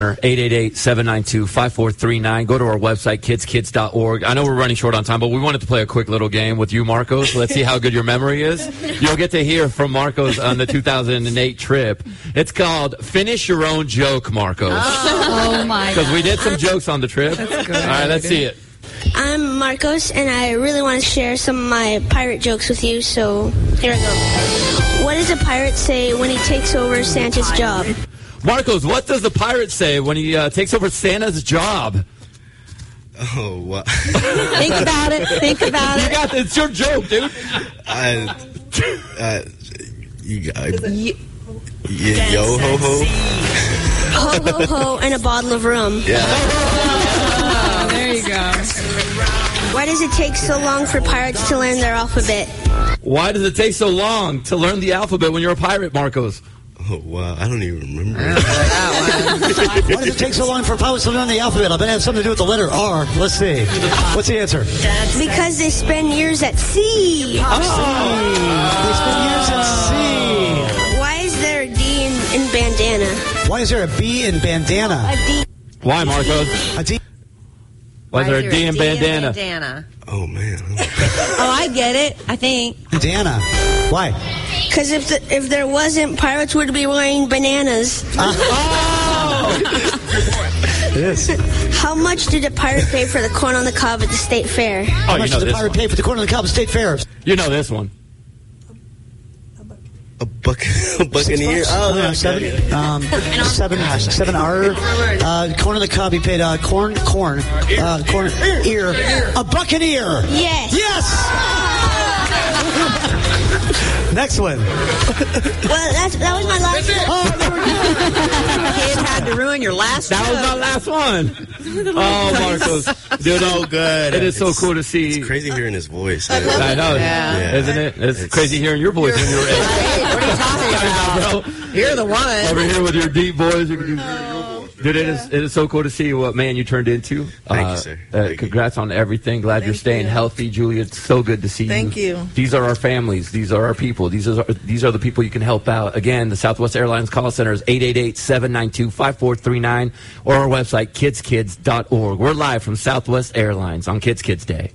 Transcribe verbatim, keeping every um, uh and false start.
eight eight eight, seven nine two, five four three nine. Go to our website, kids kids dot org. I know we're running short on time, but we wanted to play a quick little game with you, Marcos. Let's see how good your memory is. You'll get to hear from Marcos on the two thousand eight trip. It's called Finish Your Own Joke, Marcos. Oh, my God. Because we did some jokes on the trip. That's good. All right, let's see it. I'm Marcos, and I really want to share some of my pirate jokes with you, so here I go. What does a pirate say when he takes over Santa's job? Marcos, what does the pirate say when he uh, takes over Santa's job? Oh, wow. Think about it. Think about You it. got this. It's your joke, dude. I, uh, you got You, y yo ho ho. Ho, ho, ho, and a bottle of rum. Yeah. oh, there you go. Why does it take so long for pirates to learn their alphabet? Why does it take so long to learn the alphabet when you're a pirate, Marcos? Oh, wow. I don't even remember. Why does it take so long for pilots to learn the alphabet? I bet it has something to do with the letter R. Let's see. What's the answer? Because they spend years at sea. Oh. They spend years at sea. Why is there a D in, in bandana? Why is there a B in bandana? A D. Why, Marcos? A D. Why is there a D in bandana? bandana? Oh, man. Oh, I get it. I think. Bandana. Why? Because if the, if there wasn't, pirates would be wearing bananas. Oh! It is. How much did a pirate pay for the corn on the cob at the state fair? Oh, How you much know does the this pirate one. pay for the corn on the cob at State Fair? You know this one. A, buck a buccaneer? Oh, Uh, no, seven, um, seven, seven R. Uh, corn on the cob. He paid uh, corn, corn, uh, corn, ear, a buccaneer. Yes. Yes. Next one. Well, that's, that was my last one. Kid had to ruin your last That was my last one. Oh, Marcos. Dude, so good. It is so It's- cool to see. It's crazy hearing his voice. I know, Yeah. isn't it? It's, It's- crazy hearing your voice when you're eight. What are you talking about? Bro. You're the one. Over here with your deep voice. You can do Dude, it is, it is so cool to see what man you turned into. Thank uh, you, sir. Uh, Thank congrats on everything. Glad you're staying you. healthy, Julia. It's so good to see Thank you. you. These are our families. These are our people. These are these are the people you can help out. Again, the Southwest Airlines call center is eight eight eight, seven nine two, five four three nine or our website, kids kids dot org. We're live from Southwest Airlines on Kids Kids Day.